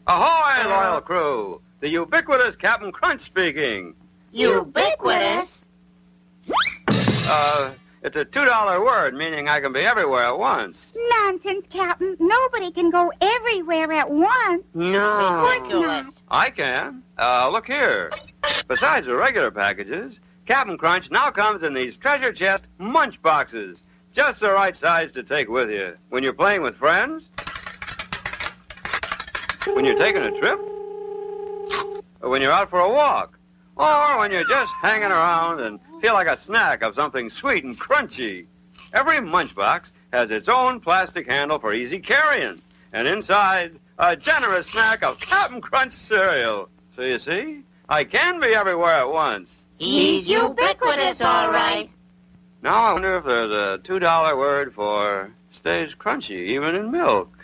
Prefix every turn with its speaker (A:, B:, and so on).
A: Ahoy, loyal crew! The ubiquitous Captain Crunch speaking.
B: Ubiquitous?
A: It's a $2 word, meaning I can be everywhere at once.
C: Nonsense, Captain. Nobody can go everywhere at once.
B: No.
C: Of course not.
A: I can. Look here. Besides the regular packages, Captain Crunch now comes in these treasure chest munch boxes. Just the right size to take with you. When you're playing with friends, when you're taking a trip, or when you're out for a walk, or when you're just hanging around and feel like a snack of something sweet and crunchy. Every munch box has its own plastic handle for easy carrying, and inside, a generous snack of Captain Crunch cereal. So you see, I can be everywhere at once.
B: He's ubiquitous, all right.
A: Now I wonder if there's a $2 word for stays crunchy, even in milk.